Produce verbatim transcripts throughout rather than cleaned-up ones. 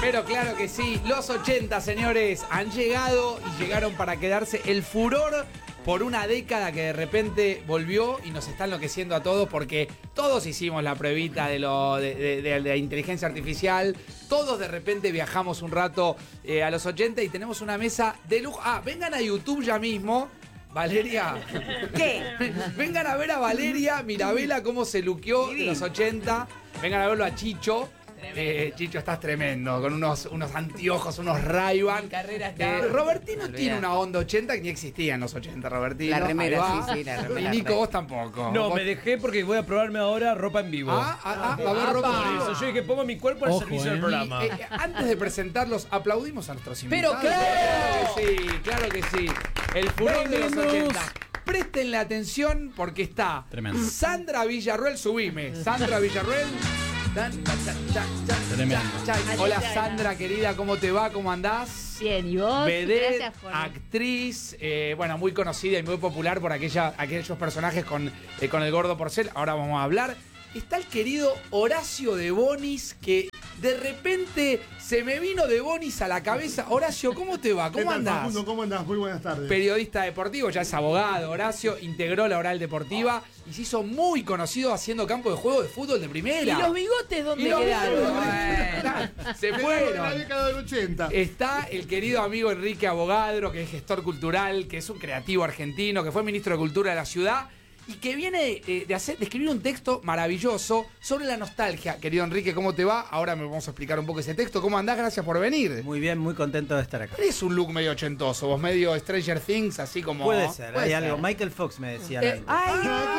Pero claro que sí, los ochenta, señores, han llegado y llegaron para quedarse. El furor por una década que de repente volvió y nos está enloqueciendo a todos porque todos hicimos la pruebita de, lo, de, de, de, de la inteligencia artificial. Todos de repente viajamos un rato eh, a los ochenta y tenemos una mesa de lujo. Ah, vengan a YouTube ya mismo. Valeria. ¿Qué? Vengan a ver a Valeria Mirabella cómo se luqueó de los ochenta. Vengan a verlo a Chicho. Eh, Chicho, estás tremendo, con unos, unos anteojos, unos Ray-Ban. Eh, Robertino tiene una onda ochenta que ni existía en los ochenta, Robertino. La remera, sí, sí, la remera. Y Nico, vos tampoco. No, ¿Vos? me dejé porque voy a probarme ahora ropa en vivo. Ah, ah, ah, va a haber ropa en vivo. Por eso yo dije, pongo mi cuerpo al Ojo, servicio eh. del programa. Y, eh, antes de presentarlos, aplaudimos a nuestros Pero invitados. claro. Claro que sí, claro que sí. El furor de los Venimos. ochenta. Préstenle atención porque está Tremendo. Sandra Villarruel, subime. Sandra Villarruel. Tan, tan, tan, tan, tan, Tremendo. tan. Hola Sandra, querida, ¿cómo te va? ¿Cómo andás? Bien, ¿y vos? Vedette, Gracias por... actriz, eh, bueno, muy conocida y muy popular por aquella, aquellos personajes con, eh, con el gordo Porcel. Ahora vamos a hablar. Está el querido Horacio de Bonis, que de repente se me vino de Bonis a la cabeza. Horacio, ¿cómo te va? ¿Qué ¿Cómo tal, andás? Facundo? ¿Cómo andás? Muy buenas tardes. Periodista deportivo, ya es abogado. Horacio integró la Oral Deportiva y se hizo muy conocido haciendo campo de juego de fútbol de primera. ¿Y los bigotes dónde Y los quedaron? bigotes, Bueno. se De la fueron. década del ochenta. Está el querido amigo Enrique Abogadro, que es gestor cultural, que es un creativo argentino, que fue ministro de Cultura de la ciudad y que viene eh, de, hacer, de escribir un texto maravilloso sobre la nostalgia. Querido Enrique, ¿cómo te va? Ahora me vamos a explicar un poco ese texto. ¿Cómo andás? Gracias por venir. Muy bien, muy contento de estar acá. Es un look medio ochentoso, vos medio Stranger Things, así como... Puede ser, Puede hay ser. algo. Michael Fox me decía. Eh, antes. ¡Ay!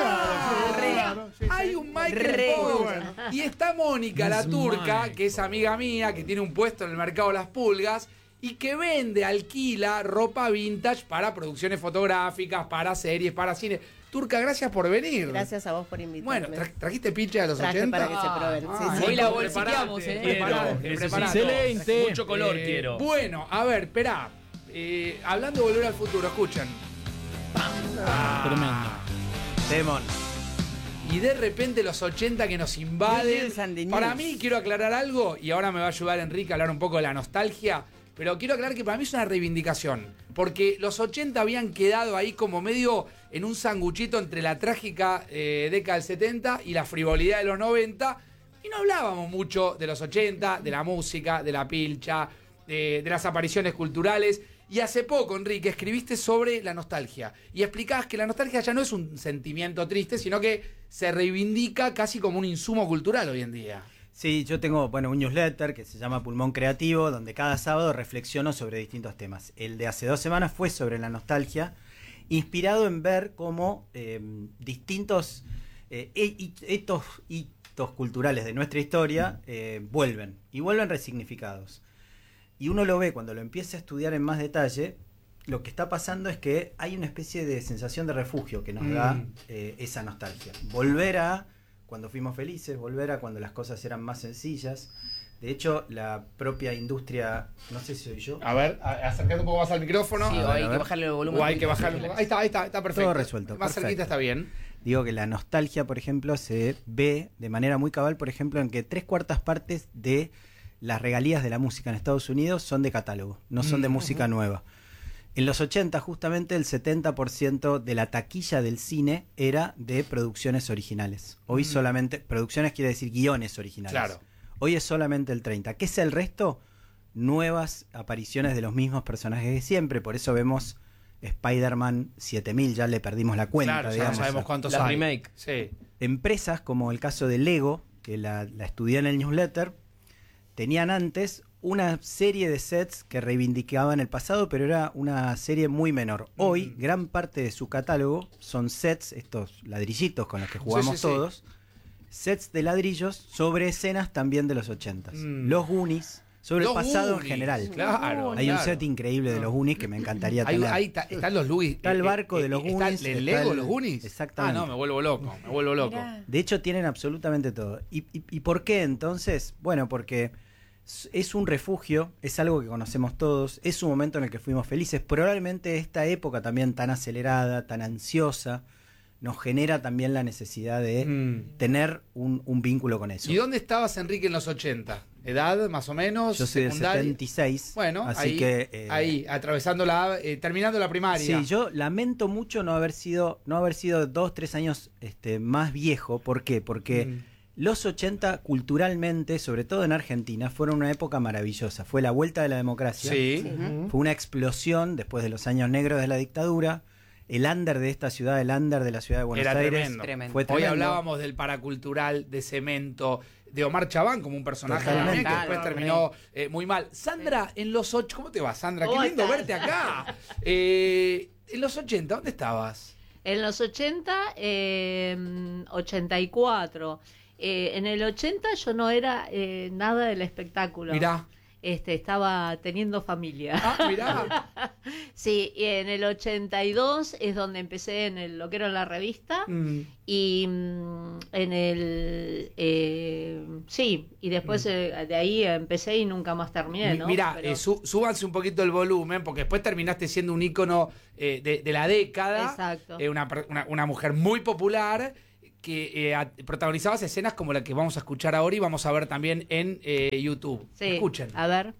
Ah, claro, sí, Re. claro, sí, sí. Hay un Michael Re. Fox. Muy bueno. Y está Mónica, la Miss turca, Michael. que es amiga mía, que tiene un puesto en el mercado Las Pulgas y que vende, alquila ropa vintage para producciones fotográficas, para series, para cine. Turca, gracias por venir. Gracias a vos por invitarme. Bueno, tra- ¿trajiste pincha de los Traje ochenta? para que se prueben. Ah, Sí, ah, sí. Hoy la preparate, bolsiqueamos, ¿eh? preparate, Quiero, preparate. Excelente. Mucho color Eh, quiero. Bueno, a ver, esperá. Eh, hablando de volver al futuro, escuchen. Tremendo. Demon. Y de repente los ochenta que nos invaden. News and the Para news. mí, quiero aclarar algo, y ahora me va a ayudar Enrique a hablar un poco de la nostalgia, pero quiero aclarar que para mí es una reivindicación, porque los ochenta habían quedado ahí como medio en un sanguchito entre la trágica eh, década del setenta y la frivolidad de los noventa, y no hablábamos mucho de los ochenta, de la música, de la pilcha, de, de las apariciones culturales. Y hace poco, Enrique, escribiste sobre la nostalgia y explicabas que la nostalgia ya no es un sentimiento triste, sino que se reivindica casi como un insumo cultural hoy en día. Sí, yo tengo bueno, un newsletter que se llama Pulmón Creativo, donde cada sábado reflexiono sobre distintos temas. El de hace dos semanas fue sobre la nostalgia, inspirado en ver cómo eh, distintos eh, hitos, hitos culturales de nuestra historia eh, vuelven, y vuelven resignificados. Y uno lo ve cuando lo empieza a estudiar en más detalle, lo que está pasando es que hay una especie de sensación de refugio que nos Mm. da eh, esa nostalgia. Volver a cuando fuimos felices, volver a cuando las cosas eran más sencillas. De hecho, la propia industria, no sé si soy yo. A ver, a- acercate un poco más al micrófono. Sí, A o ver, hay a que ver. bajarle el volumen. O hay que bajarlo un poco. Ahí está, ahí está, está perfecto. Todo resuelto, Más perfecto. cerquita está bien. Digo que la nostalgia, por ejemplo, se ve de manera muy cabal, por ejemplo, en que tres cuartas partes de las regalías de la música en Estados Unidos son de catálogo, no son de Mm. música nueva. En los ochenta, justamente, el setenta por ciento de la taquilla del cine era de producciones originales. Hoy Mm. solamente, producciones quiere decir guiones originales. Claro. Hoy es solamente el treinta. ¿Qué es el resto? Nuevas apariciones de los mismos personajes de siempre. Por eso vemos Spider-Man siete mil, ya le perdimos la cuenta, Claro, ya no digamos. sabemos cuántos La hay. remake. Sí. Empresas como el caso de Lego, que la, la estudié en el newsletter, tenían antes una serie de sets que reivindicaban el pasado, pero era una serie muy menor. Hoy, Mm. gran parte de su catálogo son sets, estos ladrillitos con los que jugamos Sí, sí, sí. todos, sets de ladrillos sobre escenas también de los ochentas. Mm. Los Goonies, sobre Los el pasado Goonies, en general. Claro. Hay un claro. set increíble de los Goonies que me encantaría Ahí, tener. ahí está- están los Goonies. Está el barco de los ¿Está Goonies, el está Lego el- los Goonies? Exactamente. Ah, no, me vuelvo loco, me vuelvo loco. Mirá. De hecho, tienen absolutamente todo. ¿Y, y, y por qué entonces? Bueno, porque s- es un refugio, es algo que conocemos todos, es un momento en el que fuimos felices. Probablemente esta época también tan acelerada, tan ansiosa, nos genera también la necesidad de Mm. tener un, un vínculo con eso. ¿Y dónde estabas, Enrique, en los ochenta? ¿Edad, más o menos? Yo soy del secundaria. setenta y seis. Bueno, así ahí, que. eh, ahí, atravesando la. Eh, terminando la primaria. Sí, yo lamento mucho no haber sido, no haber sido dos, tres años este, más viejo. ¿Por qué? Porque Mm. los ochenta, culturalmente, sobre todo en Argentina, fueron una época maravillosa. Fue la vuelta de la democracia. Sí. Fue una explosión después de los años negros de la dictadura. El under de esta ciudad, el under de la ciudad de Buenos Era Aires, tremendo. Tremendo. fue Hoy tremendo. hablábamos del paracultural, de Cemento, de Omar Chabán como un personaje también, Totalmente. que después Claro, terminó eh, muy mal. Sandra, en los ocho, ¿cómo te va, Sandra? Qué ¿Cómo lindo estás? verte acá. Eh, en los ochenta, ¿dónde estabas? En los ochenta, eh, ochenta y cuatro. Eh, en el ochenta yo no era eh, nada del espectáculo. Mirá. Este, estaba teniendo familia. Ah, mirá. Sí, y en el ochenta y dos es donde empecé en el, lo que era la revista. Mm. Y mm, en el... eh, sí, y después eh, de ahí empecé y nunca más terminé, ¿no? Mirá, Pero- eh, su- súbanse un poquito el volumen, porque después terminaste siendo un ícono eh, de, de la década. Exacto. Eh, una, per- una- una mujer muy popular que eh, a- protagonizabas escenas como la que vamos a escuchar ahora y vamos a ver también en eh, YouTube. Sí, Escuchen. a ver.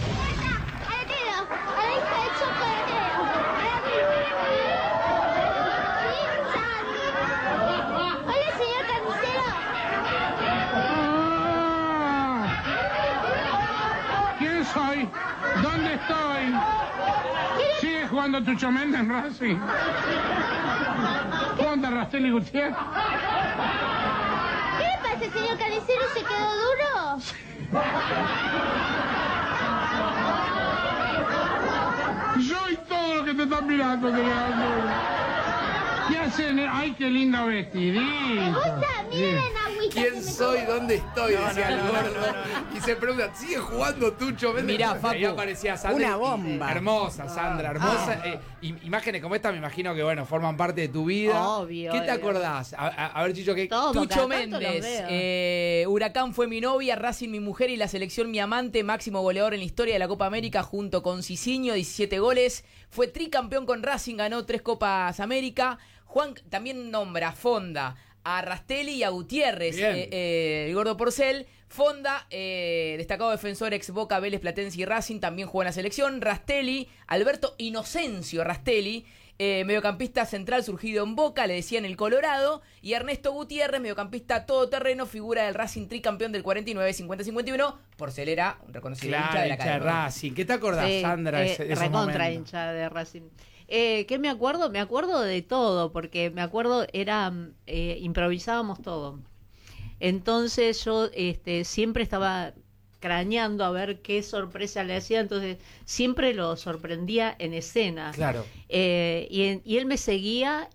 Hola, señor carnicero. ¿Quién soy? ¿Dónde estoy? ¿Sigue jugando Tucho Méndez en Racing? ¿Cómo anda Rastelli Gutiérrez? ¿Qué le pasa, señor carnicero? ¿Se quedó duro? Yo y todo lo que te están mirando, te quedan duro. ¿Qué hacen? ¡Ay, qué linda ¿Me vestidita! gusta? Miren la agüita que ¿Quién me soy? tomé. ¿Dónde estoy? Decía el gordo. Y se pregunta, ¿sigue jugando Tucho Méndez? Mirá, Ahí Facu. aparecía Sandra. Una y- bomba. Hermosa, Sandra, hermosa. Eh, im- imágenes como esta me imagino que, bueno, forman parte de tu vida. Obvio, ¿Qué te obvio. acordás? A, a- a ver, Chicho, ¿qué? Todo, Tucho cada tanto los Méndez, veo. eh, Huracán fue mi novia, Racing mi mujer y la selección mi amante, máximo goleador en la historia de la Copa América junto con Cicinho, diecisiete goles, fue tricampeón con Racing, ganó tres Copas América. Juan también nombra a Fonda, a Rastelli y a Gutiérrez, Bien. eh, eh, el gordo Porcel. Fonda, eh, destacado defensor ex Boca, Vélez, Platense y Racing, también jugó en la selección. Rastelli, Alberto Inocencio Rastelli, eh, mediocampista central surgido en Boca, le decían el Colorado. Y Ernesto Gutiérrez, mediocampista todoterreno, figura del Racing tricampeón del cuarenta y nueve, cincuenta, cincuenta y uno. Porcel era un reconocido hincha Claro, de la hincha de academia. Racing. ¿Qué te acordás, Sí, Sandra? eh, ese- de esos recontra momentos? hincha de Racing. Eh, ¿Qué me acuerdo? Me acuerdo de todo, porque me acuerdo, era eh, improvisábamos todo. Entonces yo este, siempre estaba craneando a ver qué sorpresa le hacía, entonces siempre lo sorprendía en escena. Claro. Eh, y, en- y él me seguía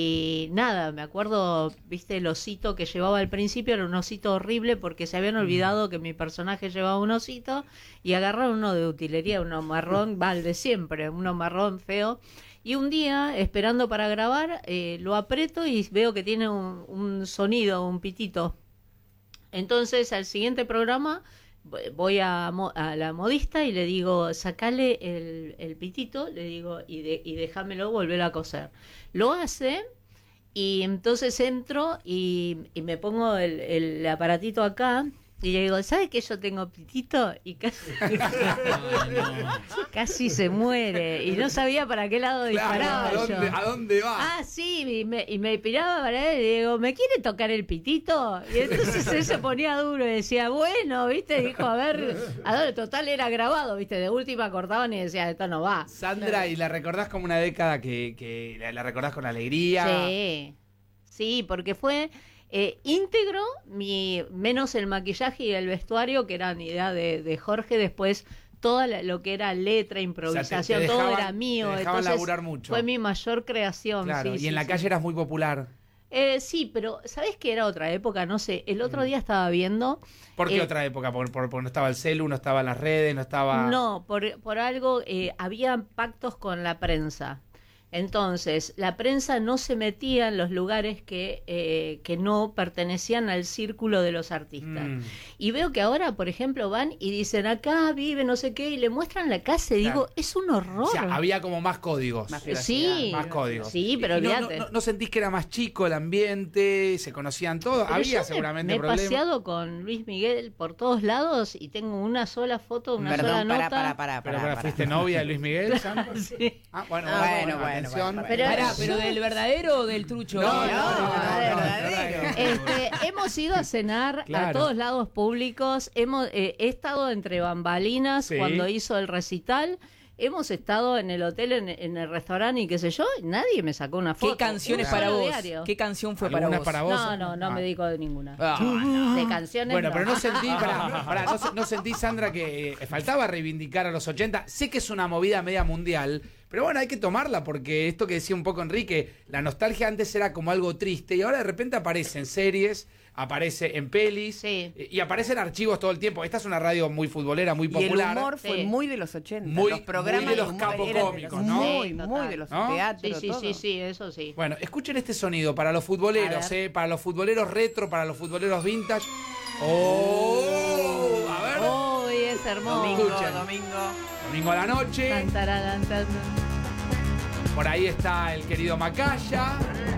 y nada, me acuerdo, viste, el osito que llevaba al principio era un osito horrible porque se habían olvidado que mi personaje llevaba un osito y agarraron uno de utilería, uno marrón, va, el de siempre, uno marrón feo. Y un día, esperando para grabar, eh, lo aprieto y veo que tiene un, un sonido, un pitito. Entonces, al siguiente programa voy a, mo- a la modista y le digo, sacale el, el pitito, le digo, y, de, y déjamelo volver a coser. Lo hace y entonces entro y, y me pongo el, el aparatito acá y le digo, ¿sabes que yo tengo pitito? Y casi, casi se muere y no sabía para qué lado disparaba Claro, ¿a dónde, yo. ¿a dónde va? Ah, sí, y me, y me piraba para él y le digo, ¿me quiere tocar el pitito? Y entonces él se ponía duro y decía, bueno, ¿viste? Dijo, a ver, a ver, total era grabado, ¿viste? De última cortaban y decía, esto no va. Sandra, ¿y la recordás como una década que, que la, la recordás con alegría? Sí, sí, porque fue eh, íntegro, mi, menos el maquillaje y el vestuario, que eran idea de, de Jorge, después todo lo que era letra, improvisación, te todo dejaban- era mío. te dejaban entonces laburar mucho. fue mi mayor creación. Claro, sí, y sí, en la sí. calle eras muy popular. Eh, sí, pero ¿sabés que era otra época? No sé, el otro día estaba viendo... ¿Por qué eh, otra época? Porque, por- porque no estaba el celu, no estaba en las redes, no estaba... No, por, por algo, eh, había pactos con la prensa. Entonces, la prensa no se metía en los lugares que, eh, que no pertenecían al círculo de los artistas. Mm. Y veo que ahora, por ejemplo, van y dicen, acá vive no sé qué, y le muestran la casa y Claro. digo, es un horror. O sea, había como más códigos. Más Sí, Más códigos. sí, pero Y no, no, olvídate. no, ¿no sentís que era más chico el ambiente? ¿Se conocían todos? Pero Había yo me- seguramente me he problemas. paseado con Luis Miguel por todos lados y tengo una sola foto, una sola Perdón, nota. para, para, para, Pero, para, pero para. ¿fuiste novia de Luis Miguel, Sandra? Sí. Ah, bueno, Ah, bueno, bueno, bueno, atención. bueno, Pero- Pará, pero del verdadero o del trucho. No, No, no, no, no, no, verdadero. no, no. Este, hemos ido a cenar Claro. a todos lados públicos. Hemos, eh, he estado entre bambalinas Sí. cuando hizo el recital. Hemos estado en el hotel, en, en el restaurante y qué sé yo. Y nadie me sacó una foto. ¿Qué canciones Un para solo vos? diario. ¿Qué canción fue para ¿Alguna vos? para vos? No, no, no Ah. me dedico de ninguna. Ah, no. De canciones Bueno, no. pero no sentí, pará, pará, no, se- no sentí, Sandra, que eh, faltaba reivindicar a los ochenta. Sé que es una movida media mundial, pero bueno, hay que tomarla porque esto que decía un poco Enrique, la nostalgia antes era como algo triste y ahora de repente aparece en series, aparece en pelis Sí. eh, y aparece en archivos todo el tiempo. Esta es una radio muy futbolera, muy Y el popular. humor fue Sí. muy de los ochenta. Muy- los programas muy de los humor capocómicos, eran de los- ¿no? Muy, Sí, muy total. de los ¿No? teatros. Sí, sí, todo. sí, sí, eso sí. Bueno, escuchen este sonido para los futboleros, A ver. eh, para los futboleros retro, para los futboleros vintage. ¡Oh! A ver. Oh, es hermoso. Domingo, Escuchen. domingo. Domingo a la noche. Tan, tararán, tan. Por ahí está el querido Macaya.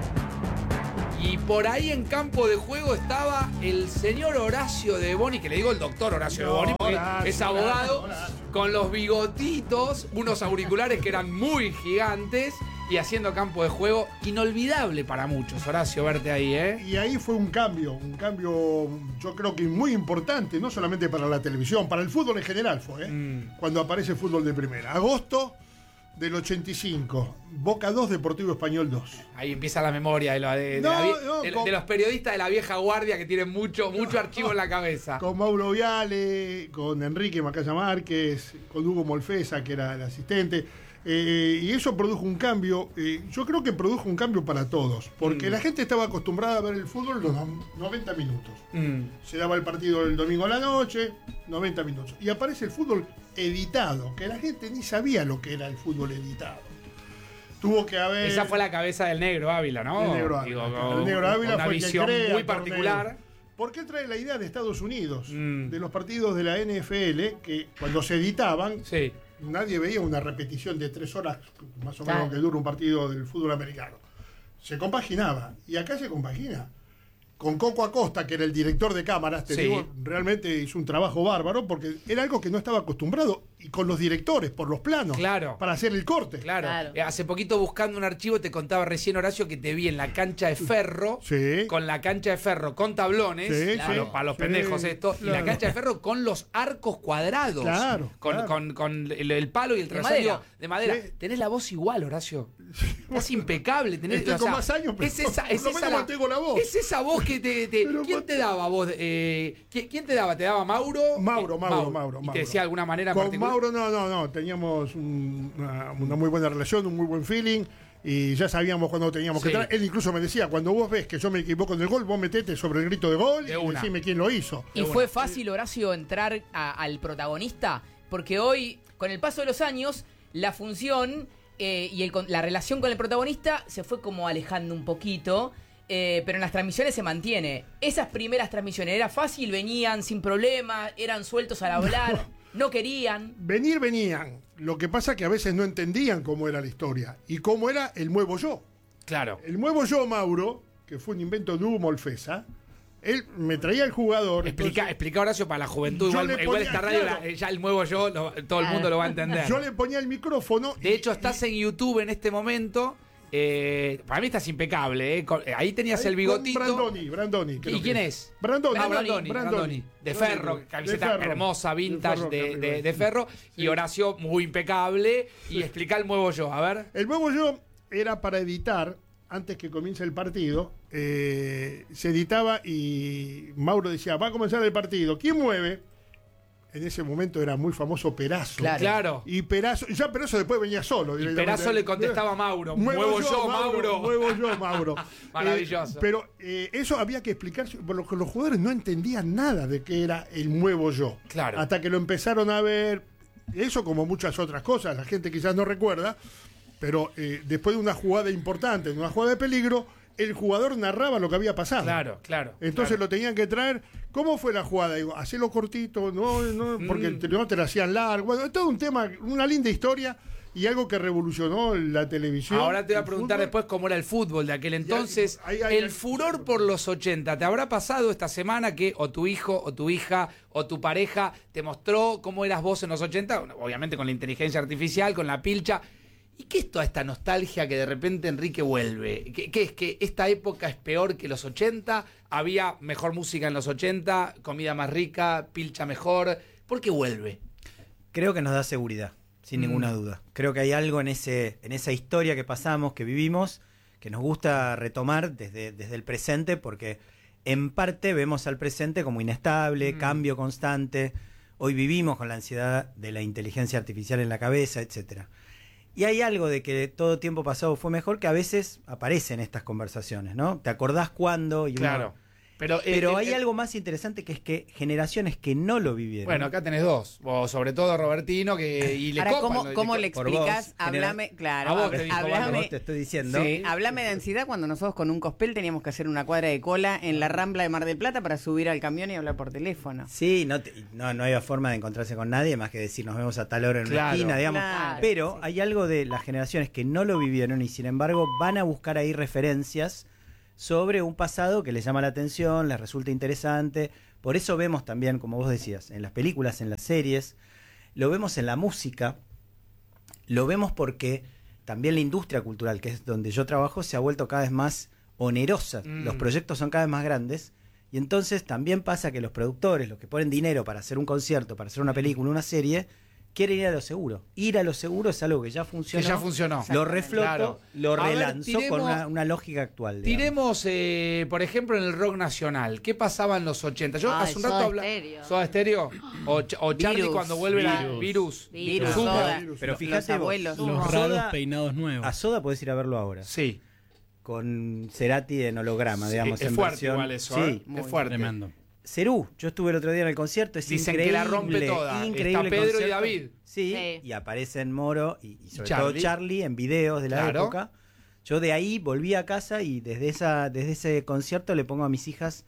Y por ahí en campo de juego estaba el señor Horacio de Boni, que le digo el doctor Horacio de No, Boni, porque Horacio, es abogado, Horacio, Horacio. con los bigotitos, unos auriculares que eran muy gigantes y haciendo campo de juego. Inolvidable para muchos, Horacio, verte ahí, ¿eh? Y ahí fue un cambio, un cambio yo creo que muy importante, no solamente para la televisión, para el fútbol en general fue, ¿eh? Mm. Cuando aparece el fútbol de primera. Agosto del ochenta y cinco, Boca dos, Deportivo Español dos. Ahí empieza la memoria de, lo- de- de No, la vie- no, de- con- de los periodistas de la vieja guardia que tienen mucho, mucho archivo en la cabeza. Con Mauro Viale, con Enrique Macaya Márquez, con Hugo Molfesa, que era el asistente. Eh, y eso produjo un cambio, eh, yo creo que produjo un cambio para todos, porque Mm. la gente estaba acostumbrada a ver el fútbol los no- noventa minutos. Mm. Se daba el partido el domingo a la noche, noventa minutos. Y aparece el fútbol editado, que la gente ni sabía lo que era el fútbol editado. Tuvo que haber... Esa fue la cabeza del negro Ávila, ¿no? El Negro Ávila, Digo, claro. con El Negro Ávila una fue el que visión crea muy el torneo. particular. Porque él trae la idea de Estados Unidos, Mm. de los partidos de la N F L, que cuando se editaban, Sí. nadie veía una repetición de tres horas, más o menos Claro. que dura un partido del fútbol americano. Se compaginaba, y acá se compagina. Con Coco Acosta, que era el director de cámaras, te Sí. digo, realmente hizo un trabajo bárbaro, porque era algo que no estaba acostumbrado, y con los directores, por los planos, Claro. para hacer el corte. Claro. Claro. Eh, hace poquito buscando un archivo te contaba recién, Horacio, que te vi en la cancha de ferro. Sí. Con la cancha de ferro con tablones. Sí, Claro, sí. para los Sí, pendejos esto. Y la claro. cancha de ferro con los arcos cuadrados. Claro, Con, claro. con- con el, el palo y el De trasario madera. de madera. Sí. Tenés la voz igual, Horacio. Estás impecable. Tenés, Estoy con más años, pero es esa, por es lo esa menos la, mantengo la voz. Es esa voz que te. te- Pero ¿Quién man- te daba vos? Eh, ¿quién, quién te daba? ¿Te daba Mauro? Mauro, Eh, Mauro, Mauro. ¿Y Mauro. te decía alguna manera en Con particular? Mauro, no, no, no. Teníamos un- una, una muy buena relación, un muy buen feeling. Y ya sabíamos cuando teníamos Sí. que entrar. Él incluso me decía, cuando vos ves que yo me equivoco en el gol, vos metete sobre el grito de gol De y una. decime quién lo hizo. ¿Y fue fácil, Horacio, entrar a- al protagonista? Porque hoy, con el paso de los años, la función eh, y el con- la relación con el protagonista se fue como alejando un poquito, eh, pero en las transmisiones se mantiene. Esas primeras transmisiones, ¿era fácil? ¿Venían sin problema? ¿Eran sueltos al hablar? ¿No querían? Venir venían. Lo que pasa que a veces no entendían cómo era la historia y cómo era el nuevo yo. Claro. El nuevo yo, Mauro, que fue un invento de Hugo Molfesa, él me traía el jugador. Explica, entonces, explica Horacio para la juventud. Yo Igual, le igual ponía- esta radio, claro. la- ya el nuevo yo, lo- todo el mundo lo va a entender. yo le ponía el micrófono. De y- hecho, estás en YouTube en este momento. eh, para mí estás impecable. eh, con- eh, ahí tenías Ahí el con bigotito. Brandoni, Brandoni. ¿Y creo quién que es? Brandoni. Ah, Brandoni, Brandoni. Brandoni. De Ferro, camiseta De Ferro. hermosa, vintage De de, Ferro, de- que- de Ferro. Sí. Y Horacio, muy impecable. Y explica el nuevo yo, a ver. El nuevo yo era para editar, antes que comience el partido, eh, se editaba y Mauro decía, va a comenzar el partido. ¿Quién mueve? En ese momento era muy famoso Perazo. Claro. Claro. Y Perazo, ya Perazo después venía solo. Y directamente. Perazo le contestaba a Mauro. Muevo yo, Mauro. Muevo yo, Mauro. Maravilloso. Eh, pero eh, eso había que explicarse, porque los jugadores no entendían nada de qué era el muevo yo. Claro. Hasta que lo empezaron a ver, eso como muchas otras cosas, la gente quizás no recuerda, pero eh, después de una jugada importante, de una jugada de peligro, el jugador narraba lo que había pasado. Claro, claro. Entonces claro. lo tenían que traer. ¿Cómo fue la jugada? Digo, hacelo cortito, no, no, porque Mm. te, no te la hacían largo. Bueno, es todo un tema, una linda historia y algo que revolucionó la televisión. Ahora te voy a el preguntar fútbol. después cómo era el fútbol de aquel entonces. ahí- ahí- el ahí- furor por los ochenta. ¿Te habrá pasado esta semana que o tu hijo, o tu hija, o tu pareja te mostró cómo eras vos en los ochenta? Obviamente con la inteligencia artificial, con la pilcha. ¿Y qué es toda esta nostalgia que de repente Enrique vuelve? ¿Qué, qué es que esta época es peor que los ochenta? ¿Había mejor música en los ochenta? ¿Comida más rica? ¿Pilcha mejor? ¿Por qué vuelve? Creo que nos da seguridad, sin Mm. ninguna duda. Creo que hay algo en ese, en esa historia que pasamos, que vivimos, que nos gusta retomar desde, desde el presente, porque en parte vemos al presente como inestable, Mm. cambio constante. Hoy vivimos con la ansiedad de la inteligencia artificial en la cabeza, etcétera. Y hay algo de que todo tiempo pasado fue mejor que a veces aparece en estas conversaciones, ¿no? ¿Te acordás cuándo? Y uno- Claro. Pero, Pero eh, hay eh, algo más interesante, que es que generaciones que no lo vivieron. Bueno, acá tenés dos. O sobre todo Robertino, que y le Ahora, copan, ¿cómo, lo- cómo co- le por explicás? vos, Háblame, claro, A vos hab- te dijo, háblame, Vos te estoy diciendo. sí, háblame de ansiedad cuando nosotros con un cospel teníamos que hacer una cuadra de cola en la Rambla de Mar del Plata para subir al camión y hablar por teléfono. Sí, no, te- no, no había forma de encontrarse con nadie más que decir nos vemos a tal hora en Claro, una esquina, digamos. claro, Pero sí. hay algo de las generaciones que no lo vivieron y sin embargo van a buscar ahí referencias sobre un pasado que les llama la atención, les resulta interesante. Por eso vemos también, como vos decías, en las películas, en las series, lo vemos en la música, lo vemos porque también la industria cultural, que es donde yo trabajo, se ha vuelto cada vez más onerosa. Mm. Los proyectos son cada vez más grandes. Y entonces también pasa que los productores, los que ponen dinero para hacer un concierto, para hacer una película, una serie, quieren ir a lo seguro. Ir a lo seguro es algo que ya funcionó. Que ya funcionó. Lo refloto, Claro. lo A ver, relanzó tiremos- con una, una lógica actual. digamos. Tiremos, eh, por ejemplo, en el rock nacional. ¿Qué pasaba en los ochenta? Yo Ay, hace un rato Soda hablaba. Stereo. ¿Soda Stereo? O, Ch- o Charlie Virus. cuando vuelve la Virus. virus. Virus, Super. Soda, Pero los fíjate vos, abuelos. Los Soda- raros peinados nuevos. A Soda podés ir a verlo ahora. Sí. Con Cerati en holograma, Sí, digamos. es en fuerte versión- igual eso, Sí. ¿eh? Muy Es fuerte. Tremendo. Cerú, yo estuve el otro día en el concierto, es Dicen increíble. que la rompe toda. Increíble Está Pedro y concierto. David. Sí, Sí. y aparecen Moro y, y sobre Charlie. todo Charlie en videos de la Claro. época. Yo de ahí volví a casa y desde esa desde ese concierto le pongo a mis hijas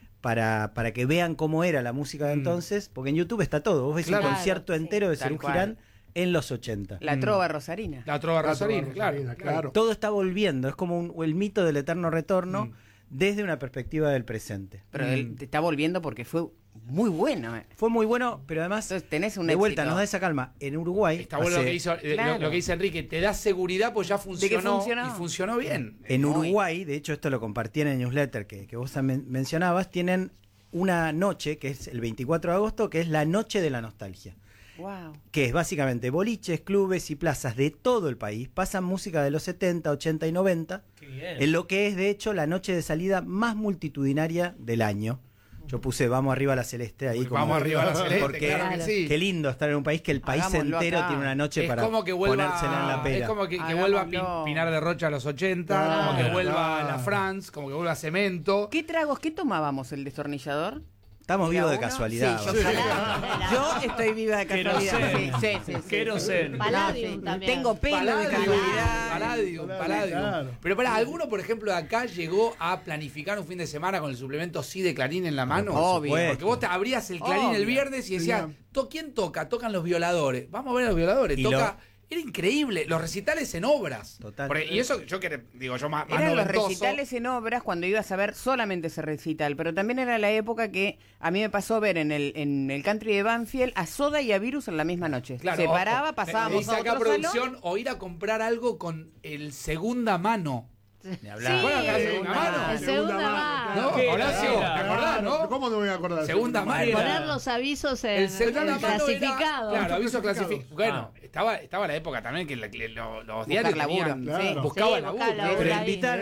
para, para que vean cómo era la música de Mm. entonces, porque en YouTube está todo. Vos ves Claro. un concierto Sí. entero de Tal Cerú cual. Girán en los ochenta. La Mm. trova rosarina. La trova La Rosarina, trova claro. rosarina, claro. claro. Todo está volviendo, es como un- el mito del eterno retorno Mm. desde una perspectiva del presente. Pero Mm. él te está volviendo porque fue muy bueno. eh. Fue muy bueno, pero además, Entonces tenés un de vuelta, éxito. nos da esa calma. En Uruguay, Está bueno lo hace- que, hizo, eh, Claro. lo, lo que dice Enrique. Te da seguridad pues ya funcionó, funcionó. y funcionó bien. en Muy. Uruguay, de hecho esto lo compartí en el newsletter que, que vos también mencionabas, tienen una noche, que es el veinticuatro de agosto, que es la Noche de la Nostalgia. Wow. Que es básicamente boliches, clubes y plazas de todo el país. Pasan música de los setenta, ochenta y noventa. En lo que es, de hecho, la noche de salida más multitudinaria del año. Yo puse Vamos arriba a la Celeste ahí. Uy, como- vamos arriba a la Celeste, Porque claro que sí. qué lindo estar en un país que el país Hagámoslo entero acá. tiene una noche Es para como que vuelva, ponérsela en la pera. es como que, que Hagámoslo. vuelva Pin- Pinar de Rocha a los ochenta, Claro, como que vuelva claro. la France, como que vuelva Cemento. ¿Qué tragos, qué tomábamos? ¿El destornillador? Estamos ¿Era vivos de uno? casualidad. Sí, vamos. yo, yo estoy viva de casualidad. Querosén. Sí, sí, sí, sí. Querosén. Palladium No, sí. también. Tengo pelo de Palladium, casualidad. Palladium, Palladium. Claro. Pero para, ¿alguno, por ejemplo, de acá llegó a planificar un fin de semana con el suplemento sí de Clarín en la mano? Obvio. Porque vos te abrías el Clarín el Obvio. viernes y decías, Sí. "To- ¿quién toca? Tocan los violadores. Vamos a ver a los violadores. Y Toca... Era increíble. Los recitales en obras. Total. Porque- y eso, yo que digo, yo más, más Eran los noventoso. recitales en obras cuando ibas a ver solamente ese recital, pero también era la época que a mí me pasó ver en el, en el country de Banfield a Soda y a Virus en la misma noche. Claro, Se o- paraba, o- pasábamos me dice a acá otro producción salón. o ir a comprar algo con el segunda mano. Ni hablar. Bueno, acá Sí, segunda claro, mano. En segunda mano. No, ¿Qué Horacio, era? ¿te acordás, no? ¿Cómo no me voy a acordar? Segunda mano. Poner los avisos en, El segunda en mano era- clasificado. claro, aviso Clasificado. clasificado. Bueno, estaba, estaba la época también que la- que lo- los diarios laburo, tenían, claro. buscaba Sí, laburo. buscaba laburo, Pero ahí. invitar,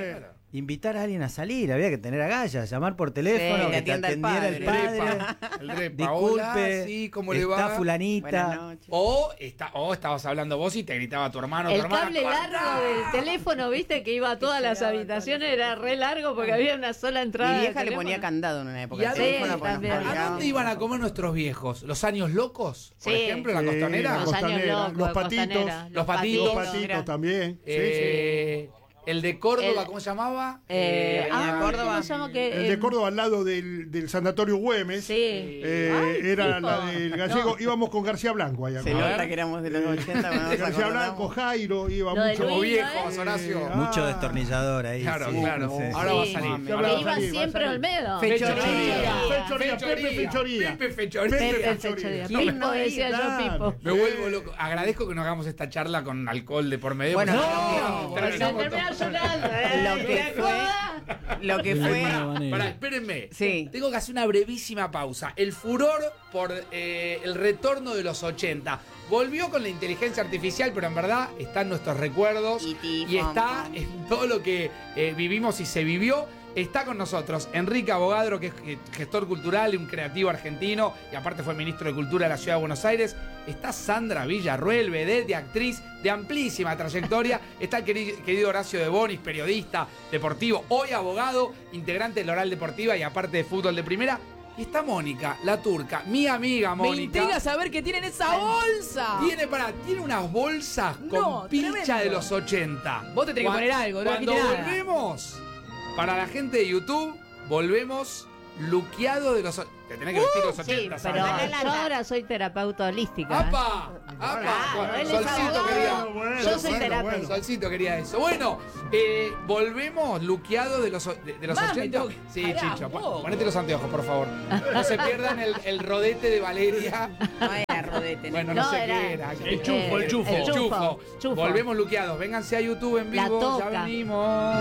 invitar a alguien a salir, había que tener agallas, llamar por teléfono, Sí, que que te atienda el atendiera el padre. padre. El repa. Disculpe, Hola, sí, ¿cómo le está va? fulanita. Buenas noches. O, está, o estabas hablando vos y te gritaba tu hermano o tu El hermana. cable "¡Cortá!". largo del teléfono, viste, que iba a todas las habitaciones, era re largo porque había una sola entrada. Mi de vieja le teléfono. ponía candado en una época. ¿Y a al dónde- teléfono, porque nos también. ¿A colgaba. dónde iban a comer nuestros viejos? ¿Los años locos? Por Sí. ejemplo, en la Sí, costanera. la Los años Costanera, locos, los patitos, Costanera, los patitos. Los Mira. patitos también. Sí, Eh, El de Córdoba, El- ¿cómo se llamaba? Eh, Eh, ah, Córdoba. ¿cómo se llama sí. que, El de eh, Córdoba al lado del, del Sanatorio Güemes. Sí. Eh, Ay, era fijo. la del gallego. No. Íbamos con García Blanco allá. Se A nota ver. que éramos de los ochenta. Bueno, nos García acordamos. Blanco, Jairo, iba Lo de mucho. Como Luis, viejos, Eh, Horacio. ah, Mucho destornillador ahí. Claro, sí. claro. Sí. Ahora va a Sí. salir. Sí, Ahora va a iba salir. siempre Olmedo. Fechoría. Fechoría, Pepe Fechoría. Pepe Fechoría. Pepe Fechoría. Fechoría. No, Pipo, no, decía yo, claro. Pipo. Me vuelvo loco. Agradezco que nos hagamos esta charla con alcohol de por medio. Bueno, porque- no, terminamos Se todo. termina llorando. Lo que ¿Te fue- acuerdas? Lo que fue. Pará, espérenme. Sí. Tengo que hacer una brevísima pausa. El furor por eh, el retorno de los ochenta. Volvió con la inteligencia artificial, pero en verdad está en nuestros recuerdos Y ti, y está pom, pom. en todo lo que eh, vivimos y se vivió. Está con nosotros Enrique Abogadro, que es gestor cultural y un creativo argentino, y aparte fue ministro de Cultura de la Ciudad de Buenos Aires. Está Sandra Villarruel, vedette, actriz de amplísima trayectoria. Está el querido, querido Horacio de Bonis, periodista deportivo, hoy abogado, integrante de la Oral Deportiva y aparte de fútbol de primera. Y está Mónica, la turca, mi amiga Me Mónica. intriga saber qué tiene en esa bolsa. Tiene, para, tiene unas bolsas con No, pincha tremendo. de los ochenta. Vos te tenés que Cuan- poner algo, no Cuando trajiste nada. volvemos, para la gente de YouTube, volvemos luqueado de los... o- Te tenés que vestir los Sí, ochenta, pero Sandra. yo ahora soy terapeuta holística. ¿eh? ¡Apa! ¡Apa! Claro, él es Solcito abogado. quería... Bueno, Yo soy bueno, terapeuta. bueno. Solcito quería eso. Bueno, eh, volvemos luqueado de los, o- de, de los Más me ochenta. tengo que- Sí, Pará, Chicho, pon- vos. ponete los anteojos, por favor. No se pierdan el, el rodete de Valeria. No era rodete. Bueno, no, No, sé era- qué era. El chufo, el chufo. El chufo, Chufo. chufo. Volvemos luqueados. Vénganse a YouTube en La vivo. Ya toca. venimos.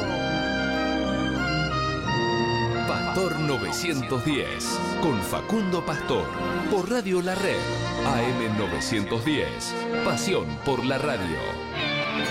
Pastor novecientos diez, con Facundo Pastor, por Radio La Red, A M novecientos diez, pasión por la radio.